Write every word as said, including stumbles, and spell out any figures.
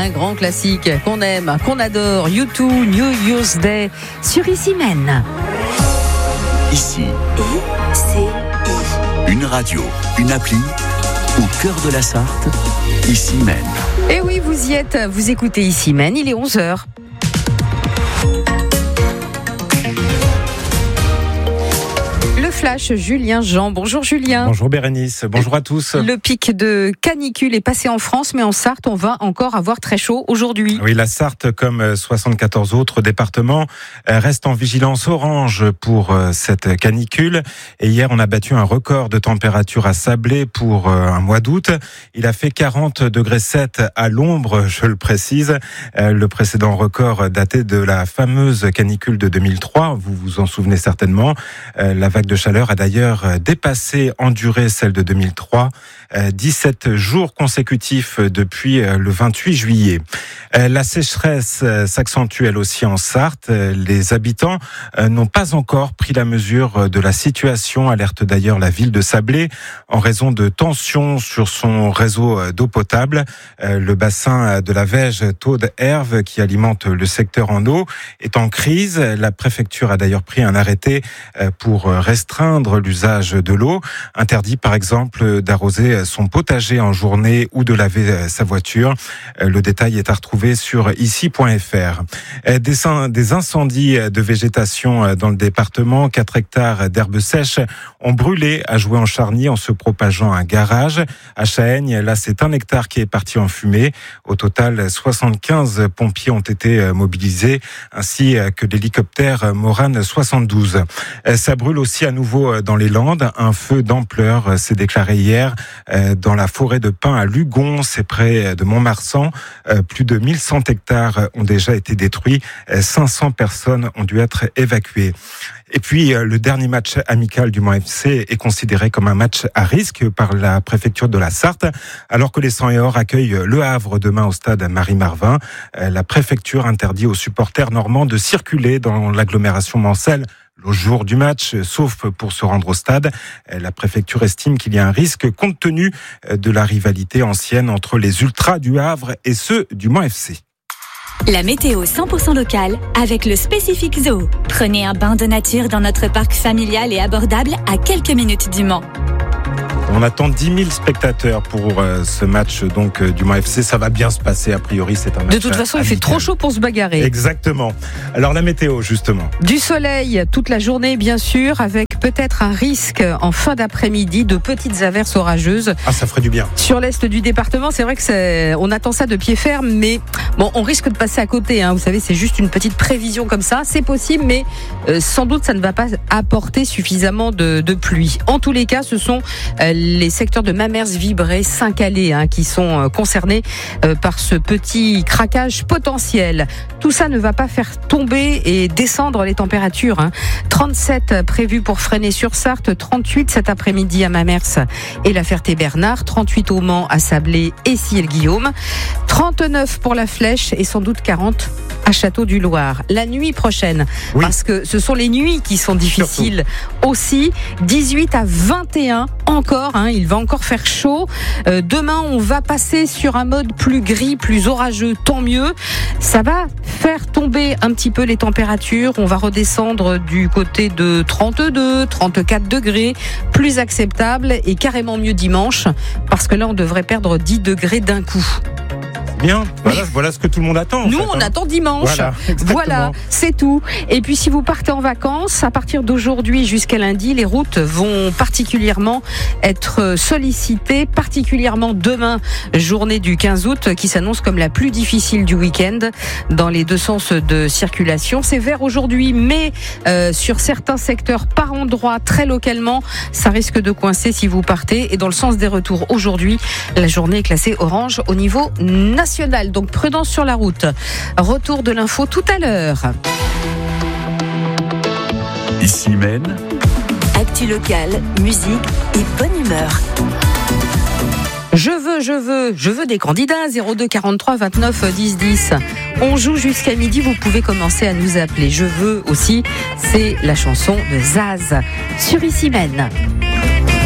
un grand classique qu'on aime, qu'on adore, U deux, New Year's Day, sur Ici Mène. Ici, I C I. Une radio, une appli, au cœur de la Sarthe, Ici Mène. Et oui, vous y êtes, vous écoutez Ici Mène, il est onze heures. Flash, Julien Jean. Bonjour Julien. Bonjour Bérénice, bonjour à tous. Le pic de canicule est passé en France, mais en Sarthe, on va encore avoir très chaud aujourd'hui. Oui, la Sarthe, comme soixante-quatorze autres départements, reste en vigilance orange pour cette canicule. Et hier, on a battu un record de température à Sablé pour un mois d'août. Il a fait quarante degrés sept à l'ombre, je le précise. Le précédent record datait de la fameuse canicule de deux mille trois. Vous vous en souvenez certainement. La vague de chaleur a d'ailleurs dépassé en durée celle de deux mille trois, dix-sept jours consécutifs depuis le vingt-huit juillet. La sécheresse s'accentue elle aussi en Sarthe. Les habitants n'ont pas encore pris la mesure de la situation, alerte d'ailleurs la ville de Sablé, en raison de tensions sur son réseau d'eau potable. Le bassin de la Vège Taude-Herve, qui alimente le secteur en eau, est en crise. La préfecture a d'ailleurs pris un arrêté pour restreindre l'usage de l'eau. Interdit par exemple d'arroser son potager en journée ou de laver sa voiture. Le détail est à retrouver sur ici point f r. Des incendies de végétation dans le département, quatre hectares d'herbes sèches ont brûlé à Joué-en-Charny en se propageant un garage. À Chaëgne, là c'est un hectare qui est parti en fumée. Au total, soixante-quinze pompiers ont été mobilisés, ainsi que l'hélicoptère Morane soixante-douze. Ça brûle aussi à nouveau dans les Landes. Un feu d'ampleur s'est déclaré hier dans la forêt de pins à Lugon, c'est près de Mont-Marsan. Plus de mille cent hectares ont déjà été détruits. cinq cents personnes ont dû être évacuées. Et puis, le dernier match amical du Mans F C est considéré comme un match à risque par la préfecture de la Sarthe, alors que les cent et or accueillent Le Havre demain au stade Marie-Marvin. La préfecture interdit aux supporters normands de circuler dans l'agglomération mancelle le jour du match, sauf pour se rendre au stade. La préfecture estime qu'il y a un risque compte tenu de la rivalité ancienne entre les ultras du Havre et ceux du Mans F C. La météo cent pour cent locale avec le Spécifique Zoo. Prenez un bain de nature dans notre parc familial et abordable à quelques minutes du Mans. On attend dix mille spectateurs pour euh, ce match donc euh, du Mans F C. Ça va bien se passer, a priori, c'est un match. De toute façon, amical. Il fait trop chaud pour se bagarrer. Exactement. Alors la météo, justement. Du soleil toute la journée, bien sûr, avec peut-être un risque en fin d'après-midi de petites averses orageuses. Ah, ça ferait du bien. Sur l'est du département, c'est vrai que c'est... on attend ça de pied ferme, mais bon, on risque de passer à côté. Hein. Vous savez, c'est juste une petite prévision comme ça. C'est possible, mais euh, sans doute, ça ne va pas apporter suffisamment de, de pluie. En tous les cas, ce sont euh, les secteurs de Mamers, Vibré, Saint-Calais hein, qui sont concernés euh, par ce petit craquage potentiel. Tout ça ne va pas faire tomber et descendre les températures. Hein. trente-sept prévus pour Fresnay-sur-Sarthe, trente-huit cet après-midi à Mamers et la Ferté-Bernard, trente-huit au Mans, à Sablé et Ciel-Guillaume, trente-neuf pour la Flèche et sans doute quarante à Château-du-Loir. La nuit prochaine, oui. Parce que ce sont les nuits qui sont difficiles surtout. Aussi, dix-huit à vingt et un encore, hein, il va encore faire chaud. Euh, demain, on va passer sur un mode plus gris, plus orageux, tant mieux. Ça va faire tomber un petit peu les températures. On va redescendre du côté de trente-deux, trente-quatre degrés, plus acceptable et carrément mieux dimanche, parce que là, on devrait perdre dix degrés d'un coup. Bien, voilà, voilà ce que tout le monde attend. Nous, fait, on hein. attend dimanche. Voilà, voilà, c'est tout. Et puis, si vous partez en vacances, à partir d'aujourd'hui jusqu'à lundi, les routes vont particulièrement être sollicitées, particulièrement demain, journée du quinze août, qui s'annonce comme la plus difficile du week-end dans les deux sens de circulation. C'est vert aujourd'hui, mais euh, sur certains secteurs, par endroits, très localement, ça risque de coincer si vous partez. Et dans le sens des retours aujourd'hui, la journée est classée orange au niveau national. Donc prudence sur la route. Retour de l'info tout à l'heure. Ici Mène. Actu locale, musique et bonne humeur. Je veux, je veux, je veux des candidats. zéro deux quarante-trois vingt-neuf dix dix. On joue jusqu'à midi, vous pouvez commencer à nous appeler. Je veux aussi, c'est la chanson de Zaz sur Ici Mène.